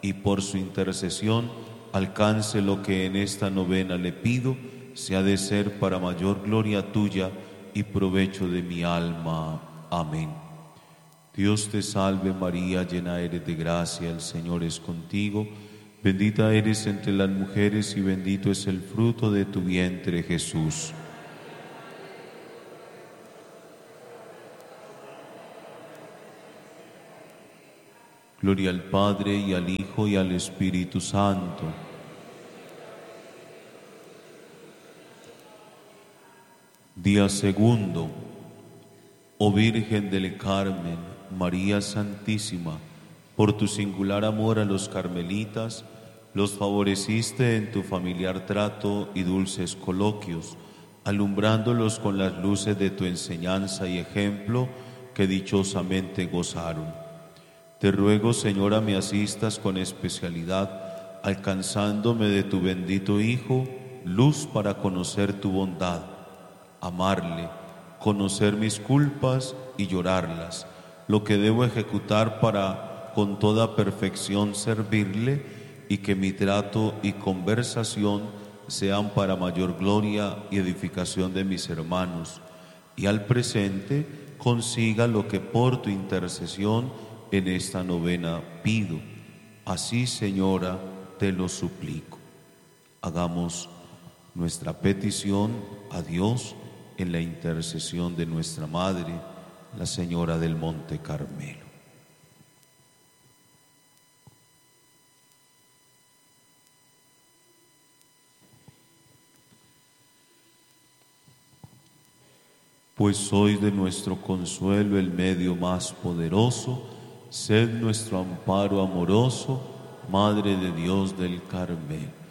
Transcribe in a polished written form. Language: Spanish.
y por su intercesión alcance lo que en esta novena le pido, se ha de ser para mayor gloria tuya y provecho de mi alma. Amén. Dios te salve María, llena eres de gracia, el Señor es contigo. Bendita eres entre las mujeres y bendito es el fruto de tu vientre, Jesús. Gloria al Padre y al Hijo y al Espíritu Santo. Día segundo. Oh Virgen del Carmen, María Santísima, por tu singular amor a los carmelitas, los favoreciste en tu familiar trato y dulces coloquios, alumbrándolos con las luces de tu enseñanza y ejemplo que dichosamente gozaron. Te ruego, Señora, me asistas con especialidad, alcanzándome de tu bendito Hijo, luz para conocer tu bondad, amarle, conocer mis culpas y llorarlas, lo que debo ejecutar para con toda perfección servirle y que mi trato y conversación sean para mayor gloria y edificación de mis hermanos, y al presente consiga lo que por tu intercesión en esta novena pido. Así, Señora, te lo suplico. Hagamos nuestra petición a Dios en la intercesión de nuestra Madre, la Señora del Monte Carmelo. Pues sois de nuestro consuelo el medio más poderoso, sed nuestro amparo amoroso, Madre de Dios del Carmelo.